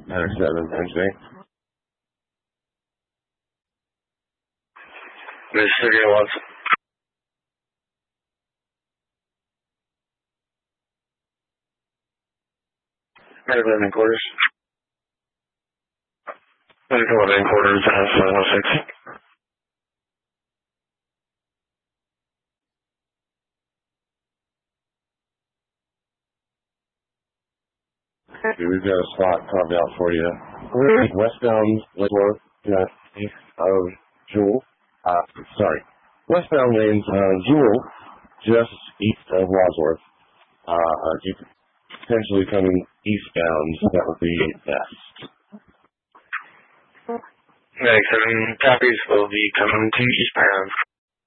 Matter 7, Wednesday. Mississippi Watson. Matter 11 quarters. Matter 11 quarters, 706. We've got a slot carved out for you. Westbound Wadsworth, east of Jewel. Westbound lanes, Jewel, just east of Wadsworth. If you're potentially coming eastbound, that would be best. Matter 7 copies will be coming to eastbound.